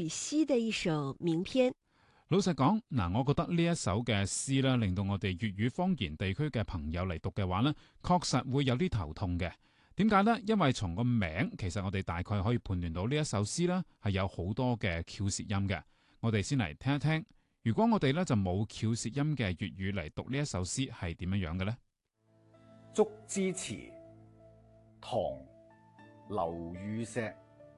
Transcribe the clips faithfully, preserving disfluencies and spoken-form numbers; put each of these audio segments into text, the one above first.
西的一首名篇。 老實講，嗱，我覺得呢一首嘅詩咧，令到我哋粵語方言地區嘅朋友嚟讀嘅話咧，確實會有啲頭痛嘅。點解呢？因為從個名，其實我哋大概可以判斷到呢一首詩咧係有好多嘅翹舌音嘅。我哋先嚟聽一聽，如果我哋咧就冇翹舌音嘅粵語嚟讀呢一首詩係點樣樣嘅呢？ 竹枝詞，唐·劉禹錫。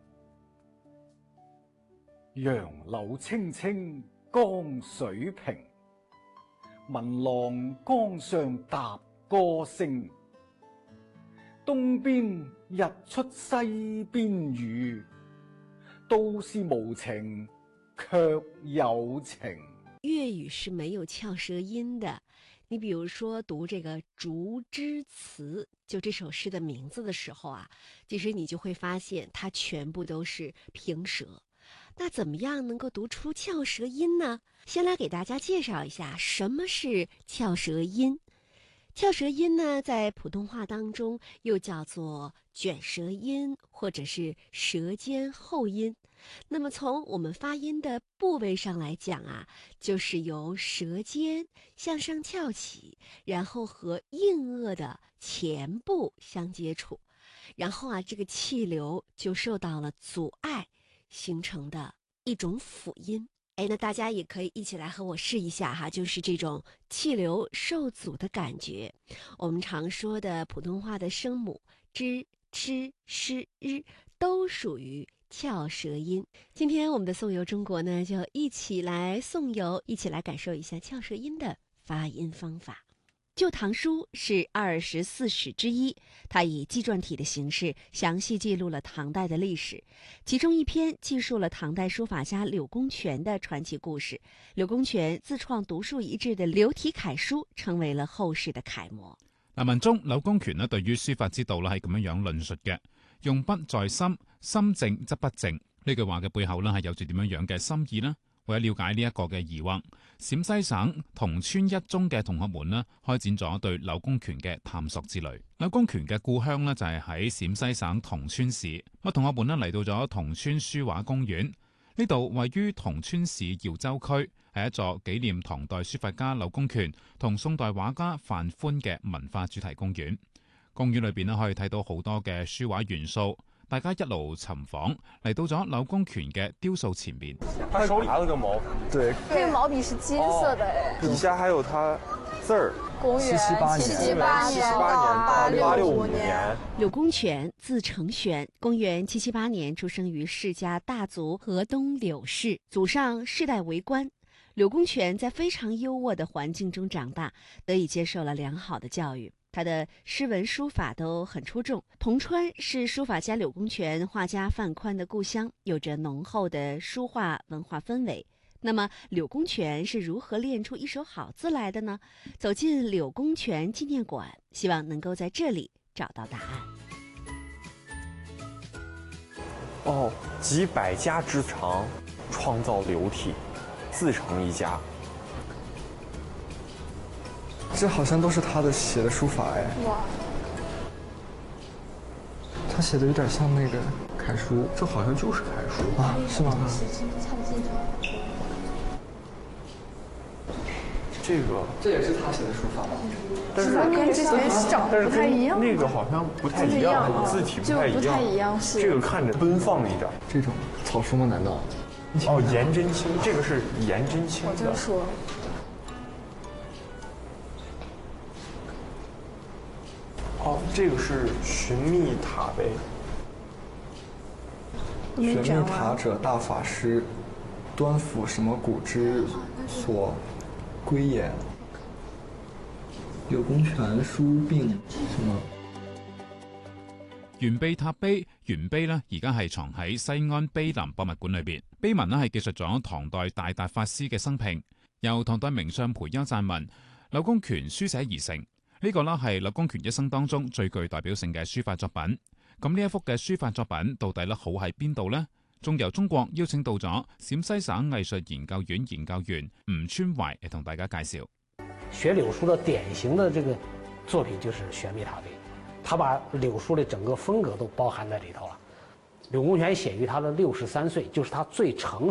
楊柳青青江水平，聞郎江上踏歌聲。東邊日出西邊雨，都是無情卻有情。 粵語是沒有翹舌音的。你比如說讀這個《竹枝詞》，就這首詩的名字的時候啊，其實你就會發現它全部都是平舌。那怎麼樣能夠讀出翹舌音呢？先來給大家介紹一下什麼是翹舌音。翹舌音呢，在普通話當中又叫做捲舌音或者是舌尖後音。那麼從我們發音的部位上來講啊，就是由舌尖向上翹起，然後和硬腭的前部相接觸，然後啊，這個氣流就受到了阻礙，形成的一種輔音。哎，那大家也可以一起來和我試一下哈，就是這種氣流受阻的感覺。我們常說的普通話的聲母 zh、ch、sh、r 都屬於翹舌音。今天我們的宋遊中國呢，就一起來宋遊，一起來感受一下翹舌音的發音方法。《舊唐書》是二十四史之一，它以紀傳體的形式詳細記錄了唐代的歷史。其中一篇記述了唐代書法家柳公權的傳奇故事。柳公權自創獨樹一幟的柳體楷書，成為了後世的楷模。 嗱，文中柳公權咧對於書法之道咧係咁樣樣論述嘅：用筆在心，心靜則筆靜。呢句話嘅背後咧係有住點樣樣嘅心意呢？為咗了解呢一個嘅疑惑，陝西省桐村一中嘅同學們呢開展咗對柳公權嘅探索之旅。柳公權嘅故鄉呢就係喺陝西省桐村市。咁同學們呢嚟到咗桐村書畫公園，呢度位於桐村市耀州區，係一座紀念唐代書法家柳公權同宋代畫家范寬嘅文化主題公園。公園裏邊呢可以睇到好多嘅書畫元素。大家一路尋訪，嚟到咗柳公權嘅雕塑前面。 他手裏拿了個毛筆，對， 這個毛筆是金色的，哎、 哦，底下還有他字兒。 公元七七八年，七七八年到八六五年。 柳公權字承玄，公元七七八年出生於世家大族河東柳氏，祖上世代為官。柳公權在非常優渥的環境中長大，得以接受了良好的教育。他的詩文書法都很出眾。桐川是書法家柳公權、畫家范寬的故鄉，有着濃厚的書畫文化氛圍。那麼柳公權是如何練出一手好字來的呢？走進柳公權紀念館，希望能夠在這裡找到答案。 哦，集百家之長，創造柳體，自成一家。 這好像都是他的寫的書法哎。哇！他寫的有點像那個楷書， 這好像就是楷書啊？是嗎？ 這個這也是他寫的書法嗎？ 但是跟之前長得不太一樣， 那個好像不太一樣，字體不太一樣。 就不太一樣是。 這個看着奔放一點。 這種草書嗎？難道？ 哦，顏真卿，這個是顏真卿的。 我就說。 哦，這個是尋覓塔碑。 尋覓塔者，大法師，端俯什麼古之所歸也。柳公權書並什麼？ 玄秘塔碑，玄碑呢而家係藏喺西安碑林博物館裏邊。碑文呢係記述咗唐代大達法師嘅生平，由唐代名相裴休撰文，柳公權書寫而成。呢個呢係柳公權一生當中最具代表性嘅書法作品。咁呢一幅嘅書法作品到底咧好喺邊度呢？仲由中國邀請到咗陝西省藝術研究院研究員吳川懷嚟同大家介紹。 學柳書的典型的這個作品就是玄秘塔碑，他把柳書的整個風格都包含在裏頭了。柳公權寫於他的六十三歲，就是他最成